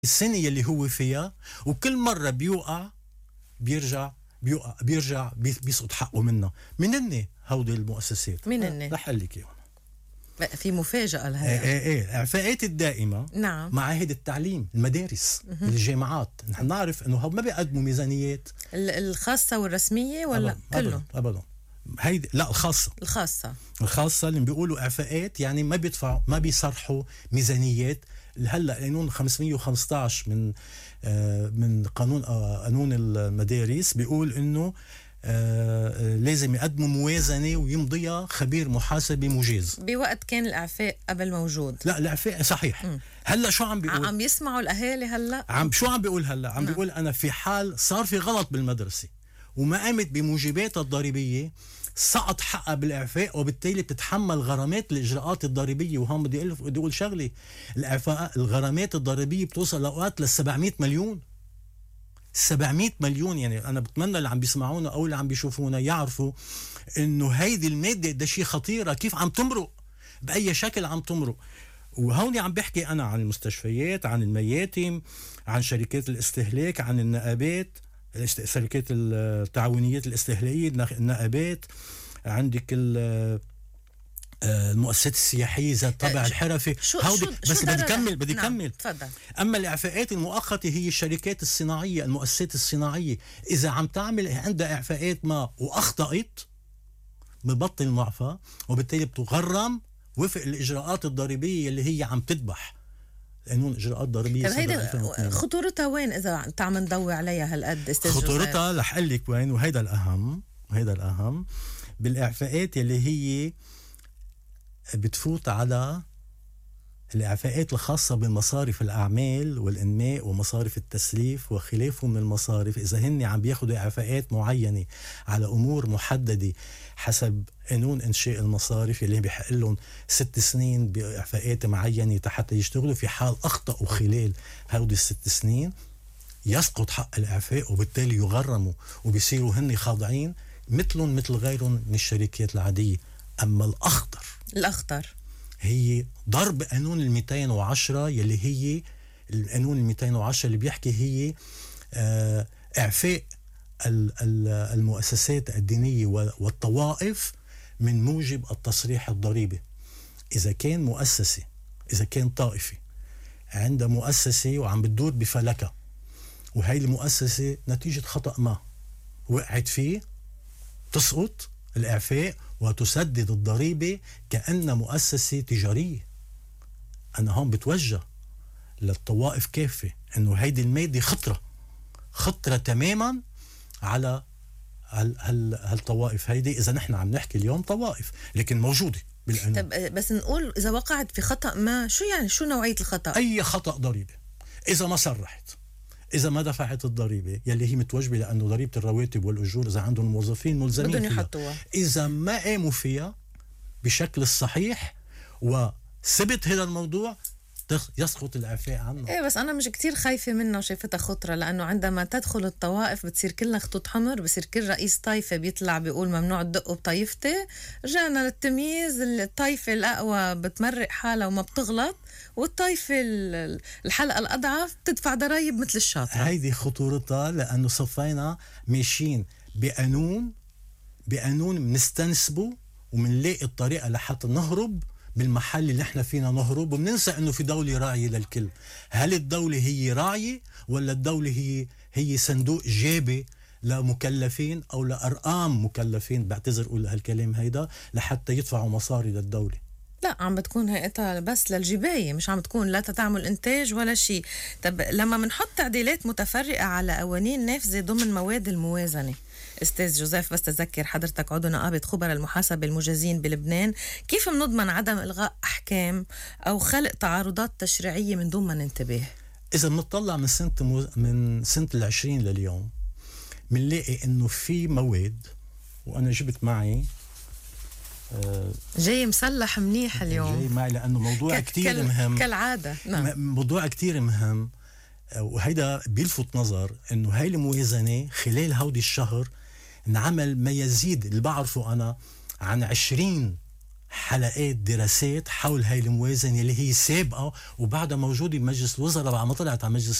السنة اللي هو فيها، وكل مرة بيرجع بيسقط حقه منها. من هودي المؤسسات من رح أقول لك إياهم. في مفاجأة لهذا. الإعفاءات الدائمة. نعم. معاهد التعليم، المدارس، الجامعات، نحن نعرف إنه ما بيقدموا ميزانيات الخاصة والرسمية ولا كله؟ أبدا. هيدي لا الخاصة اللي بيقولوا إعفاءات، يعني ما بيصرحوا ميزانيات. هلا قانون 515 من قانون المدارس بيقول إنه لازم يقدموا موازنة ويمضيها خبير محاسبة مجاز. بوقت كان الإعفاء قبل موجود. لا الإعفاء صحيح. هلا شو عم بيقول؟ عم يسمعوا الأهالي هلا؟ شو عم بيقول هلا؟ عم بيقول أنا في حال صار في غلط بالمدرسة وما قامت بموجباتها الضريبية، سقط حقها بالإعفاء، وبالتالي بتتحمل غرامات الإجراءات الضريبية. وهم بدي أقول شغلة، الإعفاء الغرامات الضريبية بتوصل لأوقات 700 مليون. 700 مليون. يعني أنا بتمنى اللي عم بيسمعونا أو اللي عم بيشوفونا يعرفوا إنه هيدي المادة ده شيء خطيرة، كيف عم تمرق، بأي شكل عم تمرق. وهوني عم بحكي أنا عن المستشفيات، عن المياتم، عن شركات الاستهلاك، عن النقابات، شركات التعاونيات الاستهلاكية، النقابات، عندك المؤسسات السياحية ذات طابع الحرفي. بس بدي كمل. تفضل. أما الإعفاءات المؤقتة هي الشركات الصناعية، المؤسسات الصناعية، إذا عم تعمل عندها إعفاءات ما وأخطأت ببطل المعفى، وبالتالي بتغرم وفق الإجراءات الضريبية اللي هي عم تذبح قانون إجراءات ضريبية. طيب هيدا خطورتها وين إذا أنت عم نضوي عليها هالقد استاذ جوزيف؟ خطورتها رح أقول لك وين، وهيدا الأهم بالإعفاءات اللي هي بتفوت على الإعفاءات الخاصة بمصارف الأعمال والإنماء ومصارف التسليف وخلافه من المصارف. إذا هن عم بياخدوا إعفاءات معينة على أمور محددة حسب قانون إنشاء المصارف اللي بيحق لهم 6 سنين بإعفاءات معينة حتى يشتغلوا، في حال أخطأوا خلال هودي ال6 سنين يسقط حق الإعفاء، وبالتالي يغرموا وبيصيروا هن خاضعين مثل غيرهم من الشركات العادية. أما الأخطر هي ضرب قانون 210 يلي هي القانون 210 اللي بيحكي هي إعفاء المؤسسات الدينية والطوائف من موجب التصريح الضريبي. إذا كان طائفة عندها مؤسسة وعم بتدور بفلكة، وهي المؤسسة نتيجة خطأ ما وقعت فيه، تسقط الإعفاء وتسدد الضريبة كأن مؤسسة تجارية. أنا هون بتوجه للطوائف كافة إنه هيدي المادة خطرة تماما على هالطوائف هيدي. إذا نحن عم نحكي اليوم طوائف لكن موجودة بالقانون. طب بس نقول إذا وقعت في خطأ ما، شو نوعية الخطأ؟ أي خطأ ضريبي، إذا ما صرحت، إذا ما دفعت الضريبة يلي هي متوجبة، لأنه ضريبة الرواتب والأجور إذا عندهم موظفين ملزمين بدهم يحطوها، إذا ما قاموا فيها بشكل الصحيح وثبت هذا الموضوع يسقط الإعفاء عنه. بس أنا مش كتير خايفة منه وشايفتها خطرة، لأنه عندما تدخل الطوائف بتصير كلها خطوط حمر، بصير كل رئيس طائفة بيطلع بيقول ممنوع تدقوا بطائفتي. رجعنا للتمييز، الطائفة الأقوى بتمرق حالها وما بتغلط، والطائفة الحلقة الأضعف تدفع ضرائب مثل الشاطرة. هيدي خطورتها، لأنه صفينا ماشيين بقانون منستنسبه ومنلاقي الطريقة لحتى نهرب بالمحل اللي احنا فينا نهرب، وبننسى انه في دولة راعية للكل. هل الدولة هي راعية ولا الدولة هي صندوق جابي لمكلفين او لأرقام مكلفين؟ بعتذر اقول هالكلام هيدا لحتى يدفعوا مصاري للدولة. لا، عم بتكون هيئتها بس للجباية، مش عم تكون لا تعمل إنتاج ولا شيء. طب لما منحط تعديلات متفرقة على قوانين نافذة ضمن مواد الموازنة، أستاذ جوزيف، بس تذكر حضرتك عضو نقابة خبراء المحاسبة المجازين بلبنان، كيف منضمن عدم إلغاء أحكام أو خلق تعارضات تشريعية من دون ما ننتبه؟ إذا بنطلع من سنة 20 لليوم منلاقي إنه في مواد، وأنا جبت معي جاي مسلح منيح اليوم، جاي معي لأنه موضوع كتير مهم كالعادة. نعم. موضوع كتير مهم، وهيدا بيلفت نظر إنه هاي الموازنة خلال هودي الشهر انعمل ما يزيد اللي بعرفه أنا عن 20 حلقات دراسات حول هاي الموازنة اللي هي سابقة وبعدها موجودة بمجلس الوزراء بعد ما طلعت على مجلس